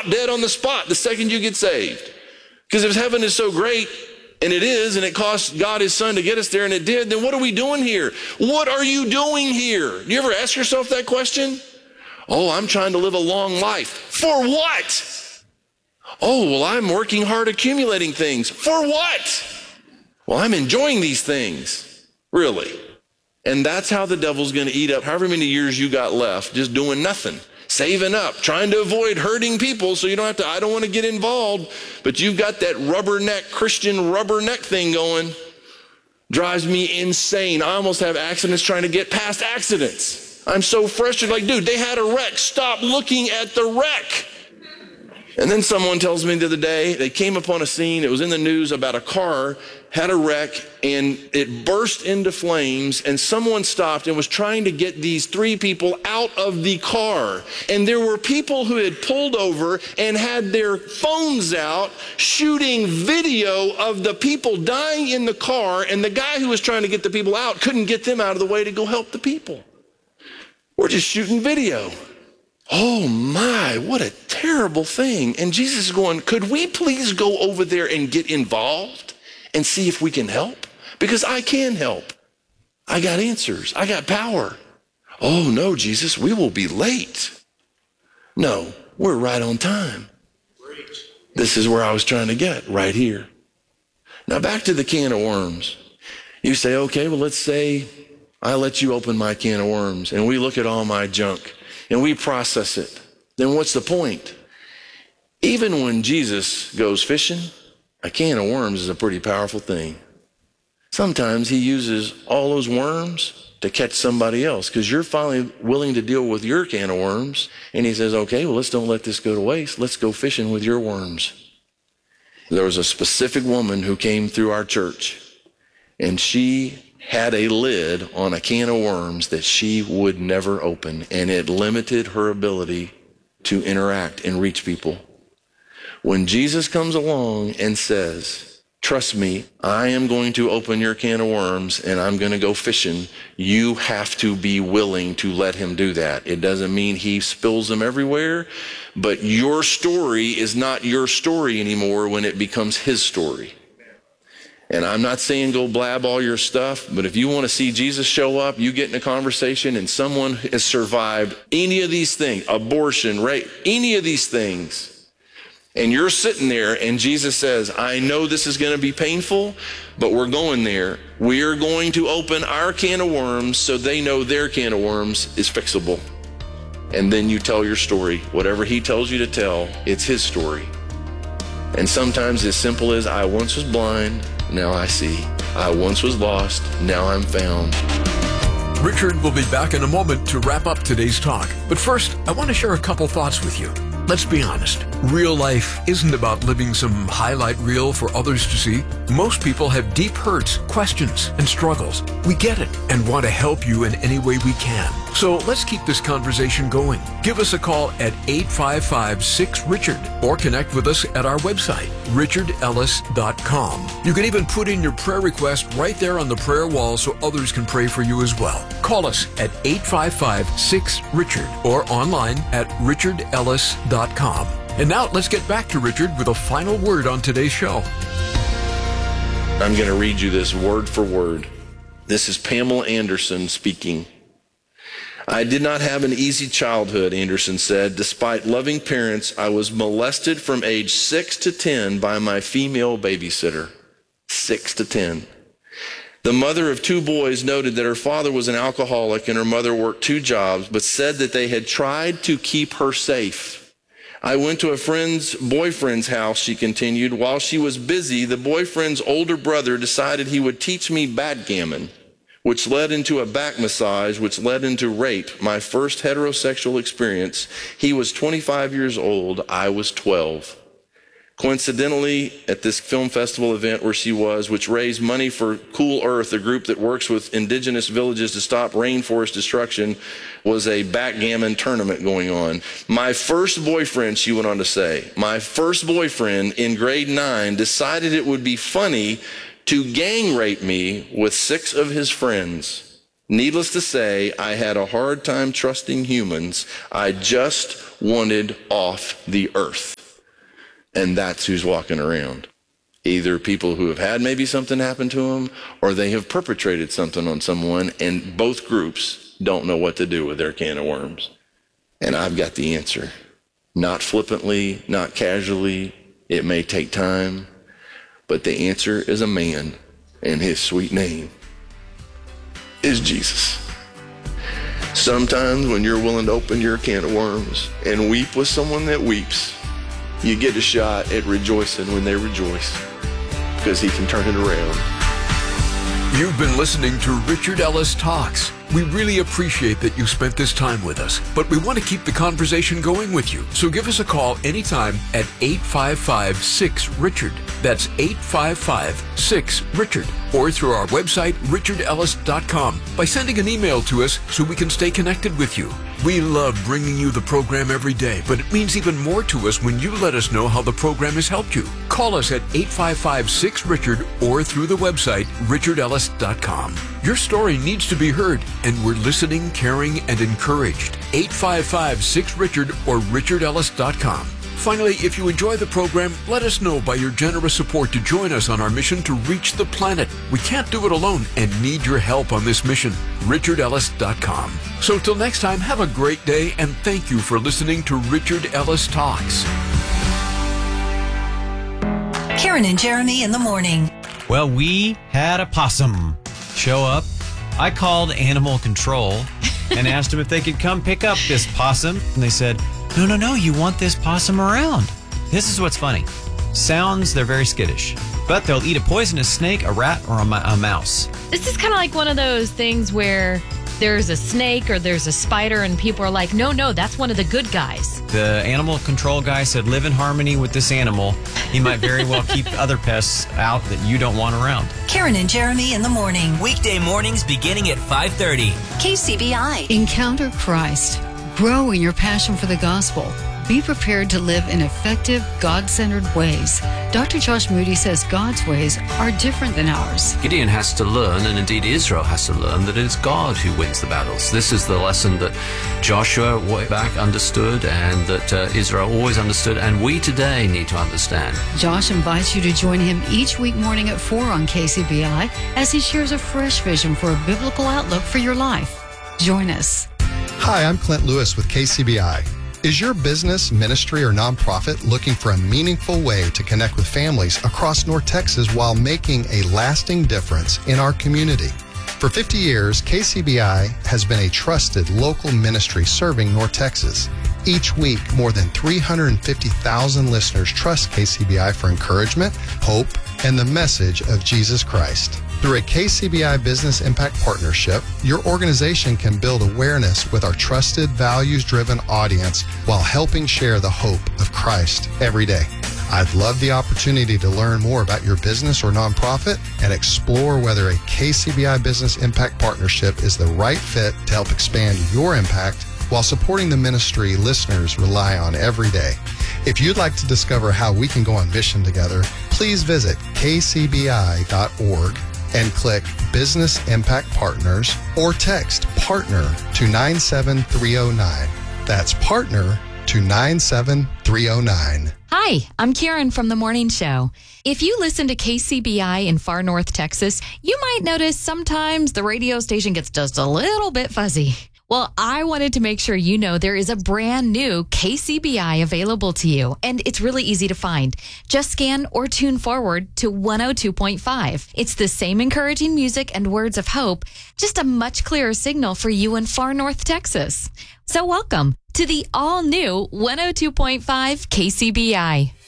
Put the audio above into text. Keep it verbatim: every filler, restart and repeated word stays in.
drop dead on the spot the second you get saved. Because if heaven is so great, and it is, and it cost God his son to get us there, and it did, then what are we doing here? What are you doing here? Do you ever ask yourself that question? Oh, I'm trying to live a long life. For what? Oh, well, I'm working hard accumulating things. For what? Well, I'm enjoying these things. Really? And that's how the devil's going to eat up however many years you got left, just doing nothing, saving up, trying to avoid hurting people so you don't have to, I don't want to get involved, but you've got that rubberneck, Christian rubberneck thing going. Drives me insane. I almost have accidents trying to get past accidents. I'm so frustrated, like, dude, they had a wreck. Stop looking at the wreck. And then someone tells me the other day, they came upon a scene, it was in the news about a car had a wreck and it burst into flames, and someone stopped and was trying to get these three people out of the car. And there were people who had pulled over and had their phones out shooting video of the people dying in the car, and the guy who was trying to get the people out couldn't get them out of the way to go help the people. We're just shooting video. Oh my, what a terrible thing. And Jesus is going, could we please go over there and get involved and see if we can help? Because I can help. I got answers. I got power. Oh no, Jesus, we will be late. No, we're right on time. This is where I was trying to get, right here. Now back to the can of worms. You say, okay, well, let's say I let you open my can of worms and we look at all my junk and we process it. Then what's the point? Even when Jesus goes fishing, a can of worms is a pretty powerful thing. Sometimes he uses all those worms to catch somebody else because you're finally willing to deal with your can of worms. And he says, okay, well, let's don't let this go to waste. Let's go fishing with your worms. There was a specific woman who came through our church, and she had a lid on a can of worms that she would never open, and it limited her ability to interact and reach people. When Jesus comes along and says, trust me, I am going to open your can of worms and I'm going to go fishing, you have to be willing to let him do that. It doesn't mean he spills them everywhere, but your story is not your story anymore when it becomes his story. And I'm not saying go blab all your stuff, but if you want to see Jesus show up, you get in a conversation and someone has survived any of these things, abortion, rape, any of these things, and you're sitting there and Jesus says, I know this is going to be painful, but we're going there. We are going to open our can of worms so they know their can of worms is fixable. And then you tell your story. Whatever he tells you to tell, it's his story. And sometimes as simple as, I once was blind, now I see. I once was lost, now I'm found. Richard will be back in a moment to wrap up today's talk. But first, I want to share a couple thoughts with you. Let's be honest. Real life isn't about living some highlight reel for others to see. Most people have deep hurts, questions, and struggles. We get it and want to help you in any way we can. So let's keep this conversation going. Give us a call at eight five five, six, Richard or connect with us at our website, richard ellis dot com. You can even put in your prayer request right there on the prayer wall so others can pray for you as well. Call us at eight five five, six, Richard or online at richard ellis dot com. And now let's get back to Richard with a final word on today's show. I'm going to read you this word for word. This is Pamela Anderson speaking. I did not have an easy childhood, Anderson said. Despite loving parents, I was molested from age six to ten by my female babysitter. Six to ten. The mother of two boys noted that her father was an alcoholic and her mother worked two jobs, but said that they had tried to keep her safe. I went to a friend's boyfriend's house, she continued. While she was busy, the boyfriend's older brother decided he would teach me backgammon, which led into a back massage, which led into rape, my first heterosexual experience. He was twenty-five years old. I was twelve. Coincidentally, at this film festival event where she was, which raised money for Cool Earth, a group that works with indigenous villages to stop rainforest destruction, was a backgammon tournament going on. My first boyfriend, she went on to say, my first boyfriend in grade nine decided it would be funny to gang rape me with six of his friends. Needless to say, I had a hard time trusting humans. I just wanted off the earth. And that's who's walking around. Either people who have had maybe something happen to them, or they have perpetrated something on someone, and both groups don't know what to do with their can of worms. And I've got the answer. Not flippantly, not casually. It may take time, but the answer is a man, and his sweet name is Jesus. Sometimes when you're willing to open your can of worms and weep with someone that weeps, you get a shot at rejoicing when they rejoice, because he can turn it around. You've been listening to Richard Ellis Talks. We really appreciate that you spent this time with us, but we want to keep the conversation going with you. So give us a call anytime at eight five five, six, Richard. That's eight five five, six, Richard. Or through our website, richard ellis dot com, by sending an email to us so we can stay connected with you. We love bringing you the program every day, but it means even more to us when you let us know how the program has helped you. Call us at eight five five, six, Richard or through the website, richard ellis dot com. Your story needs to be heard, and we're listening, caring, and encouraged. eight five five, six, Richard or richard ellis dot com. Finally, if you enjoy the program, let us know by your generous support to join us on our mission to reach the planet. We can't do it alone and need your help on this mission. richard ellis dot com. So till next time, have a great day, and thank you for listening to Richard Ellis Talks. Karen and Jeremy in the morning. Well, we had a possum show up. I called animal control and asked them if they could come pick up this possum. And they said, no, no, no, you want this possum around. This is what's funny. Sounds, they're very skittish, but they'll eat a poisonous snake, a rat, or a, a mouse. This is kind of like one of those things where there's a snake or there's a spider and people are like, no, no, that's one of the good guys. The animal control guy said, live in harmony with this animal. He might very well keep other pests out that you don't want around. Karen and Jeremy in the morning. Weekday mornings beginning at five thirty. K C B I. Encounter Christ. Grow in your passion for the gospel. Be prepared to live in effective, God-centered ways. Doctor Josh Moody says God's ways are different than ours. Gideon has to learn, and indeed Israel has to learn, that it's God who wins the battles. This is the lesson that Joshua way back understood, and that uh, Israel always understood, and we today need to understand. Josh invites you to join him each week morning at four on K C B I as he shares a fresh vision for a biblical outlook for your life. Join us. Hi, I'm Clint Lewis with K C B I. Is your business, ministry, or nonprofit looking for a meaningful way to connect with families across North Texas while making a lasting difference in our community? For fifty years, K C B I has been a trusted local ministry serving North Texas. Each week, more than three hundred fifty thousand listeners trust K C B I for encouragement, hope, and the message of Jesus Christ. Through a K C B I Business Impact Partnership, your organization can build awareness with our trusted, values-driven audience while helping share the hope of Christ every day. I'd love the opportunity to learn more about your business or nonprofit and explore whether a K C B I Business Impact Partnership is the right fit to help expand your impact while supporting the ministry listeners rely on every day. If you'd like to discover how we can go on mission together, please visit k c b i dot org and click Business Impact Partners or text PARTNER to nine seven three zero nine. That's PARTNER to nine seven three zero nine. Hi, I'm Karen from The Morning Show. If you listen to K C B I in far north Texas, you might notice sometimes the radio station gets just a little bit fuzzy. Well, I wanted to make sure you know there is a brand new K C B I available to you, and it's really easy to find. Just scan or tune forward to one oh two point five. It's the same encouraging music and words of hope, just a much clearer signal for you in far north Texas. So welcome to the all-new one oh two point five K C B I.